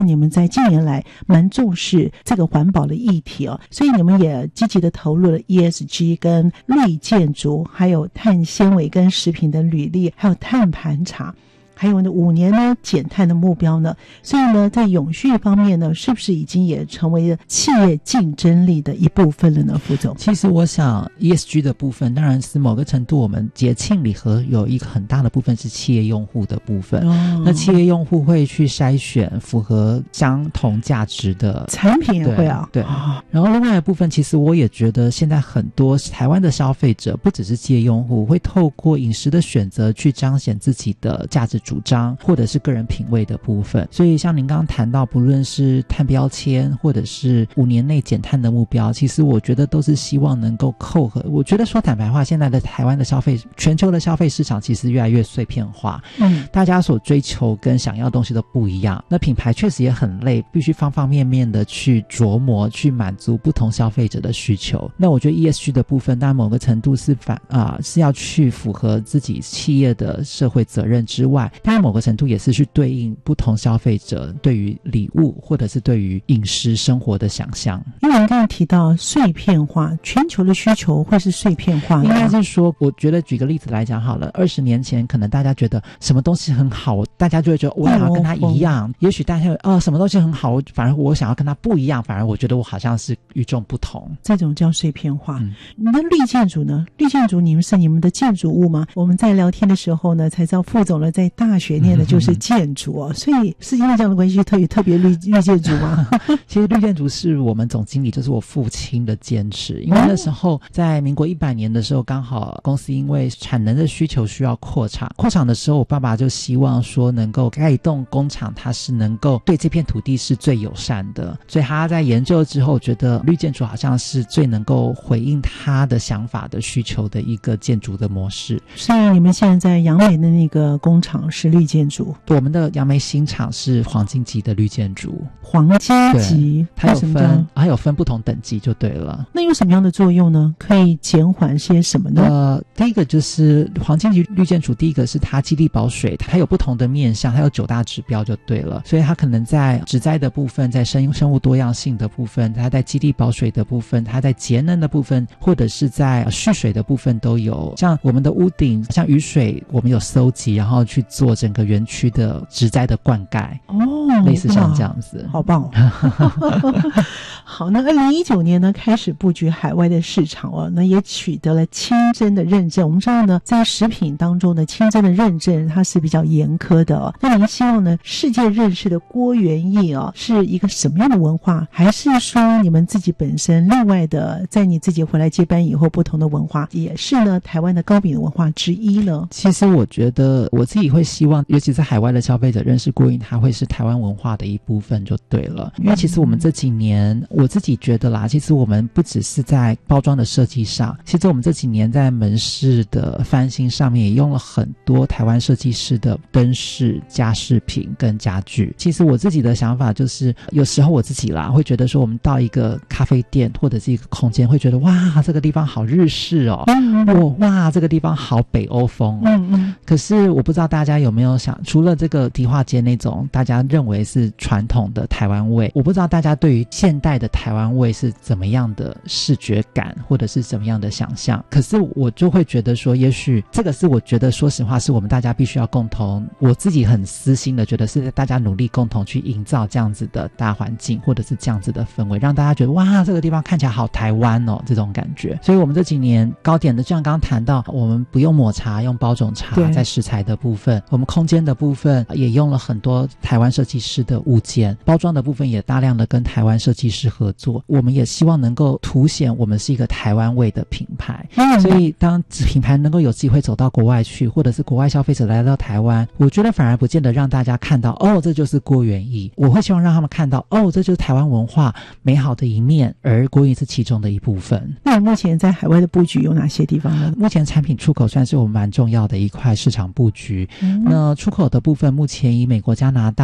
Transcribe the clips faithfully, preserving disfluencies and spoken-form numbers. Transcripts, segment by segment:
你们在近年来蛮重视这个环保的议题哦，所以你们也积极的投入了 E S G 跟绿建筑，还有碳纤维跟食品的履历，还有碳盘查，还有呢五年呢减碳的目标呢，所以呢在永续方面呢，是不是已经也成为了企业竞争力的一部分了呢？副总， 其实我想 E S G 的部分当然是某个程度，我们节庆礼盒有一个很大的部分是企业用户的部分、哦、那企业用户会去筛选符合相同价值的产品，也会啊， 对、哦、然后另外一部分其实我也觉得现在很多台湾的消费者不只是企业用户，会透过饮食的选择去彰显自己的价值主张或者是个人品味的部分。所以像您刚刚谈到不论是碳标签或者是五年内减碳的目标，其实我觉得都是希望能够扣合。我觉得说坦白话，现在的台湾的消费全球的消费市场其实越来越碎片化，嗯，大家所追求跟想要的东西都不一样，那品牌确实也很累，必须方方面面的去琢磨去满足不同消费者的需求。那我觉得 E S G 的部分当然某个程度是反啊、呃、是要去符合自己企业的社会责任之外，当然某个程度也是去对应不同消费者对于礼物或者是对于饮食生活的想象。 因为你刚才提到碎片化，全球的需求会是碎片化， 应该是说，我觉得举个例子来讲好了，二十年前可能大家觉得什么东西很好，大家就会觉得我想要跟他一样、哦、也许大家会哦什么东西很好，反而我想要跟他不一样，反而我觉得我好像是与众不同， 这种叫碎片化、嗯、那绿建筑呢？绿建筑你们是你们的建筑物吗？我们在聊天的时候呢才知道副总呢在大学念的就是建筑哦，所以是因为这样的关系特别特别绿绿建筑吗？ 其实绿建筑是我们总经理就是我父亲的坚持，因为那时候在民国一百年的时候，刚好公司因为产能的需求需要扩厂，扩厂的时候我爸爸就希望说能够盖一栋工厂，它是能够对这片土地是最友善的，所以他在研究之后觉得绿建筑好像是最能够回应他的想法的需求的一个建筑的模式。 所以你们现在在杨梅的那个工厂是绿建筑？ 我们的杨梅新厂是黄金级的绿建筑。 黄金级它有分它有分不同等级就对了。 那有什么样的作用呢？可以减缓些什么呢？ 呃，第一个就是黄金级绿建筑，第一个是它基地保水，它有不同的面向，它有九大指标就对了，所以它可能在植栽的部分，在生生物多样性的部分，它在基地保水的部分，它在节能的部分，或者是在蓄水的部分都有。像我们的屋顶像雨水我们有搜集，然后去做整个园区的植栽的灌溉哦，类似像这样子。 好棒哦好，那二零一九年呢开始布局海外的市场哦，那也取得了清真的认证。我们知道呢在食品当中呢清真的认证它是比较严苛的哦，那您希望呢世界认识的郭园艺哦是一个什么样的文化，还是说你们自己本身另外的在你自己回来接班以后不同的文化也是呢台湾的糕饼的文化之一呢？ 其实我觉得我自己会希望尤其是海外的消费者认识郭园艺，它会是台湾文化的一部分就对了。因为其实我们这几年我自己觉得啦，其实我们不只是在包装的设计上，其实我们这几年在门市的翻新上面也用了很多台湾设计师的灯饰、家饰品跟家具。其实我自己的想法就是有时候我自己啦会觉得说，我们到一个咖啡店或者是一个空间会觉得哇这个地方好日式哦，嗯嗯哇这个地方好北欧风哦，嗯嗯可是我不知道大家有没有想，除了这个迪化街那种大家认为是传统的台湾味，我不知道大家对于现代的台湾味是怎么样的视觉感或者是怎么样的想象。可是我就会觉得说，也许这个是我觉得说实话是我们大家必须要共同，我自己很私心的觉得是大家努力共同去营造这样子的大环境或者是这样子的氛围，让大家觉得哇这个地方看起来好台湾哦这种感觉。所以我们这几年糕点的就像刚刚谈到，我们不用抹茶用包种茶，在食材的部分，我们空间的部分也用了很多台湾设计师的物件，包装的部分也大量的跟台湾设计师合作。我们也希望能够凸显我们是一个台湾味的品牌，嗯、所以当品牌能够有机会走到国外去，或者是国外消费者来到台湾，我觉得反而不见得让大家看到哦这就是郭园艺，我会希望让他们看到哦这就是台湾文化美好的一面，而郭园艺是其中的一部分。 那目前在海外的布局有哪些地方呢？ 目前产品出口算是我们蛮重要的一块市场布局、嗯、那出口的部分目前以美国、加拿大，然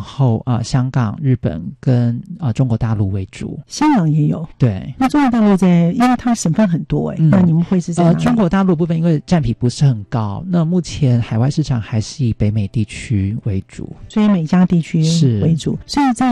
后啊、呃、香港、日本跟啊、呃、中国大陆为主。 香港也有。 对， 那中国大陆在，因为它省份很多哎、欸嗯，那你们会是在哪里？ 呃，中国大陆部分因为占比不是很高，那目前海外市场还是以北美地区为主， 所以美加地区为主，所以在